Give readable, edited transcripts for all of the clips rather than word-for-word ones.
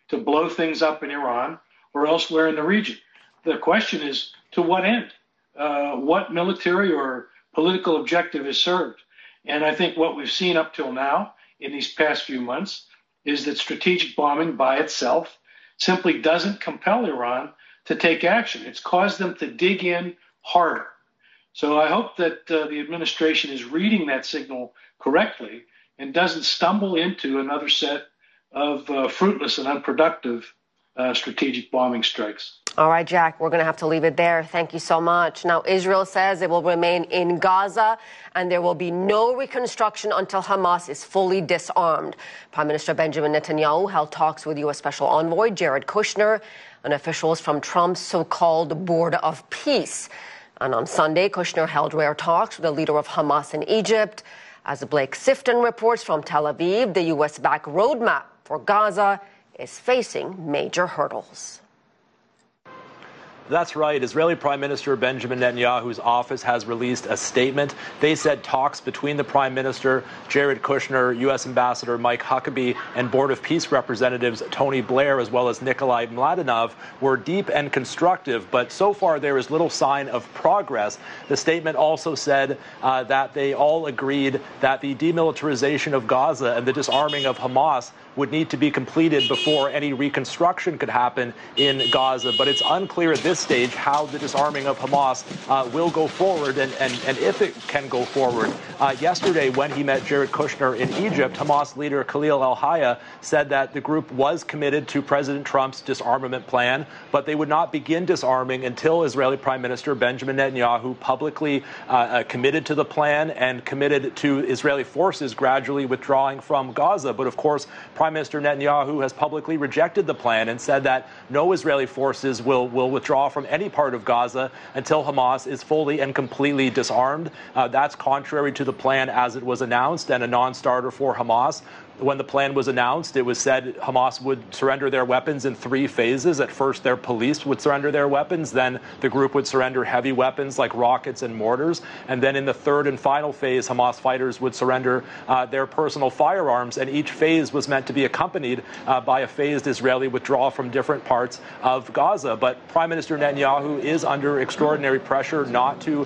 to blow things up in Iran or elsewhere in the region. The question is, to what end? What military or political objective is served? And I think what we've seen up till now in these past few months is that strategic bombing by itself simply doesn't compel Iran to take action. It's caused them to dig in harder. So I hope that the administration is reading that signal correctly and doesn't stumble into another set of fruitless and unproductive strategic bombing strikes. All right, Jack, we're going to have to leave it there. Thank you so much. Now, Israel says it will remain in Gaza and there will be no reconstruction until Hamas is fully disarmed. Prime Minister Benjamin Netanyahu held talks with U.S. Special Envoy Jared Kushner and officials from Trump's so-called Board of Peace. And on Sunday, Kushner held rare talks with the leader of Hamas in Egypt. As Blake Sifton reports from Tel Aviv, the U.S.-backed roadmap for Gaza is facing major hurdles. That's right. Israeli Prime Minister Benjamin Netanyahu's office has released a statement. They said talks between the Prime Minister, Jared Kushner, U.S. Ambassador Mike Huckabee, and Board of Peace representatives Tony Blair, as well as Nikolai Mladenov, were deep and constructive, but so far there is little sign of progress. The statement also said that they all agreed that the demilitarization of Gaza and the disarming of Hamas would need to be completed before any reconstruction could happen in Gaza. But it's unclear at this stage how the disarming of Hamas will go forward and if it can go forward. Yesterday, when he met Jared Kushner in Egypt, Hamas leader Khalil al-Hayya said that the group was committed to President Trump's disarmament plan, but they would not begin disarming until Israeli Prime Minister Benjamin Netanyahu publicly committed to the plan and committed to Israeli forces gradually withdrawing from Gaza. But of course, Prime Minister Netanyahu has publicly rejected the plan and said that no Israeli forces will withdraw from any part of Gaza until Hamas is fully and completely disarmed. That's contrary to the plan as it was announced and a non-starter for Hamas. When the plan was announced, it was said Hamas would surrender their weapons in 3 phases. At first, their police would surrender their weapons. Then the group would surrender heavy weapons like rockets and mortars. And then in the 3rd and final phase, Hamas fighters would surrender their personal firearms. And each phase was meant to be accompanied by a phased Israeli withdrawal from different parts of Gaza. But Prime Minister Netanyahu is under extraordinary pressure not to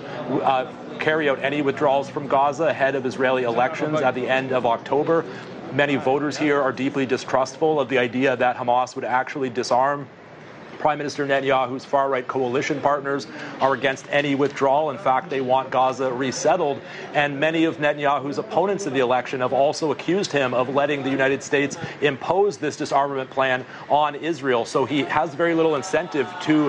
carry out any withdrawals from Gaza ahead of Israeli elections at the end of October. Many voters here are deeply distrustful of the idea that Hamas would actually disarm. Prime Minister Netanyahu's far-right coalition partners are against any withdrawal. In fact, they want Gaza resettled. And many of Netanyahu's opponents in the election have also accused him of letting the United States impose this disarmament plan on Israel. So he has very little incentive to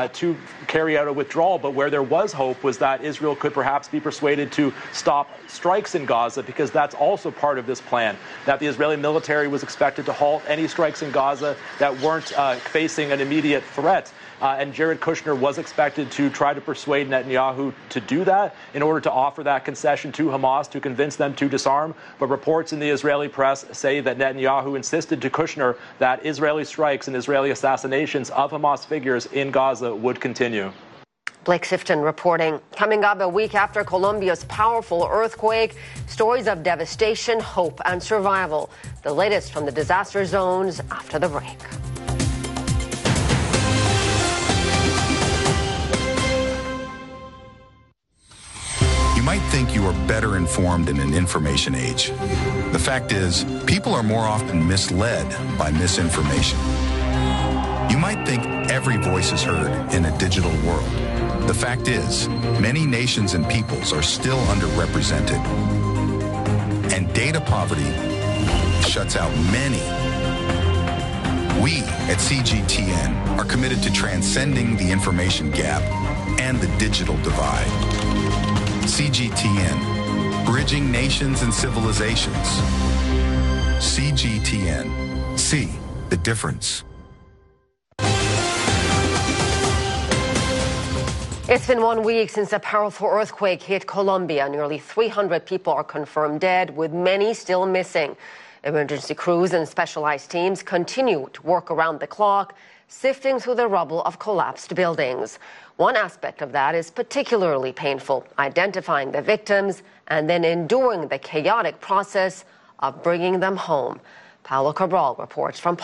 carry out a withdrawal. But where there was hope was that Israel could perhaps be persuaded to stop strikes in Gaza, because that's also part of this plan, that the Israeli military was expected to halt any strikes in Gaza that weren't facing an immediate threat. And Jared Kushner was expected to try to persuade Netanyahu to do that in order to offer that concession to Hamas to convince them to disarm. But reports in the Israeli press say that Netanyahu insisted to Kushner that Israeli strikes and Israeli assassinations of Hamas figures in Gaza would continue. Blake Sifton reporting. Coming up a week after Colombia's powerful earthquake, stories of devastation, hope, and survival. The latest from the disaster zones after the break. You might think you are better informed in an information age. The fact is, people are more often misled by misinformation. You might think every voice is heard in a digital world. The fact is, many nations and peoples are still underrepresented. And data poverty shuts out many. We at CGTN are committed to transcending the information gap and the digital divide. CGTN, bridging nations and civilizations. CGTN, see the difference. It's been 1 week since a powerful earthquake hit Colombia. Nearly 300 people are confirmed dead, with many still missing. Emergency crews and specialized teams continue to work around the clock, sifting through the rubble of collapsed buildings. One aspect of that is particularly painful, identifying the victims and then enduring the chaotic process of bringing them home. Paolo Cabral reports from